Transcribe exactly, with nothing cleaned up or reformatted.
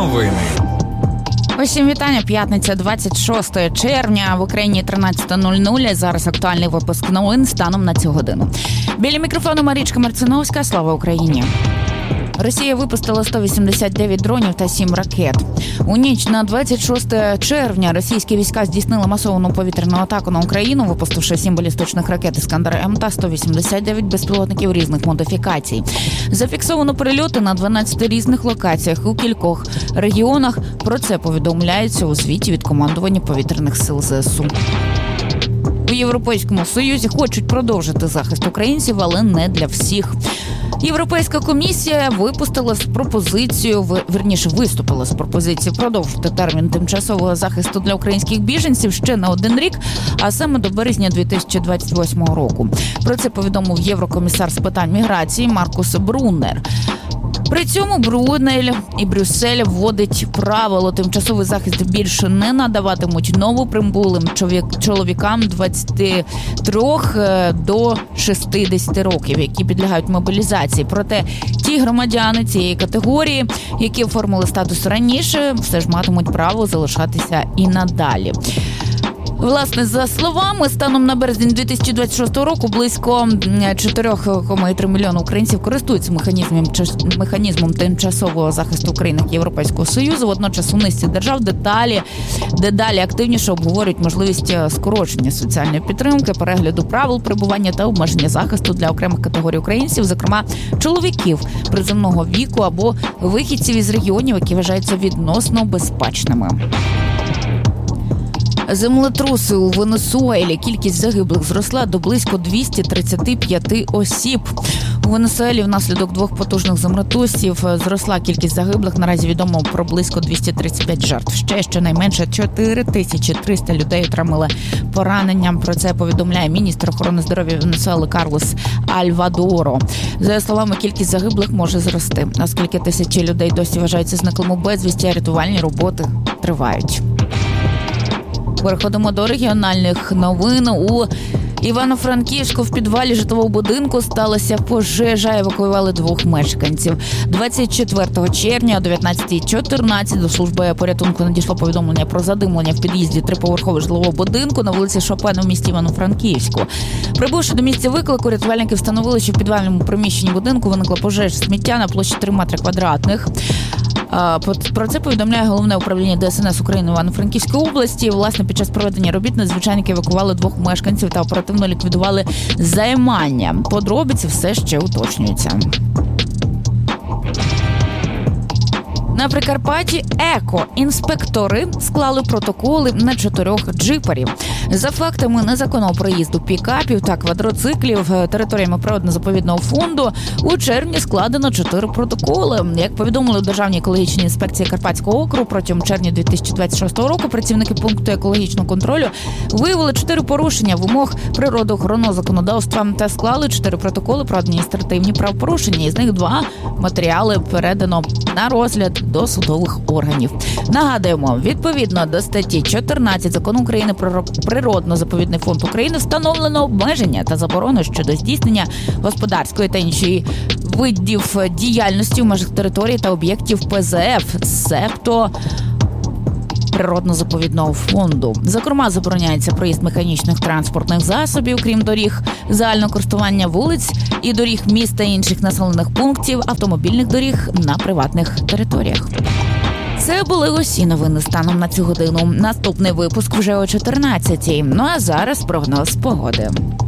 Новини. Усім вітання. П'ятниця, двадцять шостого червня. В Україні тринадцята нуль нуль. Зараз актуальний випуск новин станом на цю годину. Біля мікрофону Марічка Марциновська. Слава Україні. Росія випустила сто вісімдесят дев'ять дронів та сім ракет. У ніч на двадцять шосте червня російські війська здійснили масовану повітряну атаку на Україну, випустивши сім балістичних ракет «Іскандер-М» та сто вісімдесят дев'ять безпілотників різних модифікацій. Зафіксовано прильоти на дванадцяти різних локаціях у кількох регіонах. Про це повідомляється у звіті від командування повітряних сил ЗСУ. У Європейському Союзі хочуть продовжити захист українців, але не для всіх. Європейська комісія випустила з пропозицією, вірніше виступила з пропозицією продовжити термін тимчасового захисту для українських біженців ще на один рік, а саме до березня дві тисячі двадцять восьмого року. Про це повідомив єврокомісар з питань міграції Маркус Бруннер. При цьому Брюнель і Брюссель вводить правило: тимчасовий захист більше не надаватимуть новоприбулим чоловікам двадцяти трьох до шістдесяти років, які підлягають мобілізації. Проте ті громадяни цієї категорії, які оформили статус раніше, все ж матимуть право залишатися і надалі. Власне, за словами, станом на березень дві тисячі двадцять шостого року близько чотири цілих три мільйони українців користуються механізмом, механізмом тимчасового захисту України Європейського Союзу. Водночас у низці держав деталі, дедалі активніше обговорюють можливість скорочення соціальної підтримки, перегляду правил перебування та обмеження захисту для окремих категорій українців, зокрема чоловіків призовного віку або вихідців із регіонів, які вважаються відносно безпечними. Землетруси у Венесуелі. Кількість загиблих зросла до близько двісті тридцять п'ять осіб. У Венесуелі внаслідок двох потужних землетрусів зросла кількість загиблих. Наразі відомо про близько двісті тридцять п'ять жертв. Ще щонайменше чотири тисячі триста людей отримали поранення. Про це повідомляє міністр охорони здоров'я Венесуели Карлос Альвадоро. За його словами, кількість загиблих може зрости, оскільки тисячі людей досі вважаються зниклими безвісті, а рятувальні роботи тривають. Переходимо до регіональних новин. У Івано-Франківську в підвалі житлового будинку сталася пожежа, евакуювали двох мешканців. двадцять четвертого червня о дев'ятнадцята чотирнадцять до служби порятунку надійшло повідомлення про задимлення в під'їзді триповерхового житлового будинку на вулиці Шопена в місті Івано-Франківську. Прибувши до місця виклику, рятувальники встановили, що в підвальному приміщенні будинку виникла пожежа сміття на площі три метри квадратних. Про це повідомляє Головне управління Де Ес Ен Ес України Івано-Франківської області. Власне, під час проведення робіт надзвичайники евакували двох мешканців та оперативно ліквідували займання. Подробиці все ще уточнюються. На Прикарпатті еко-інспектори склали протоколи на чотирьох джиперів. За фактами незаконного проїзду пікапів та квадроциклів територіями природно-заповідного фонду у червні складено чотири протоколи. Як повідомили у Державній екологічній інспекції Карпатського округу, протягом червня дві тисячі двадцять шостого року працівники пункту екологічного контролю виявили чотири порушення вимог природоохоронного законодавства та склали чотири протоколи про адміністративні правопорушення. Із них два матеріали передано на розгляд до судових органів. Нагадуємо, відповідно до статті чотирнадцять Закону України про природно-заповідний фонд України встановлено обмеження та заборони щодо здійснення господарської та іншої видів діяльності в межах території та об'єктів Пе Зе Еф, себто природно-заповідного фонду. Зокрема, забороняється проїзд механічних транспортних засобів, крім доріг загального користування, вулиць і доріг міст та інших населених пунктів, автомобільних доріг на приватних територіях. Це були усі новини станом на цю годину. Наступний випуск вже о чотирнадцятій. Ну а зараз прогноз погоди.